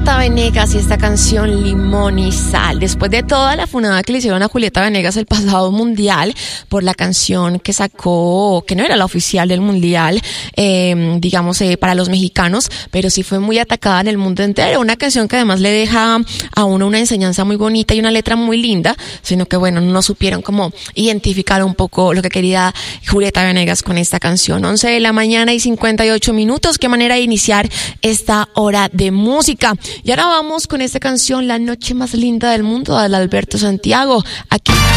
Julieta Venegas y esta canción Limón y Sal. Después de toda la funada que le hicieron a Julieta Venegas el pasado mundial por la canción que sacó, que no era la oficial del mundial, para los mexicanos, pero sí fue muy atacada en el mundo entero. Una canción que además le deja a uno una enseñanza muy bonita y una letra muy linda, sino que bueno, no supieron cómo identificar un poco lo que quería Julieta Venegas con esta canción. 11 de la mañana y 58 minutos. Qué manera de iniciar esta hora de música. Y ahora vamos con esta canción, La Noche Más Linda del Mundo, de Alberto Santiago. Aquí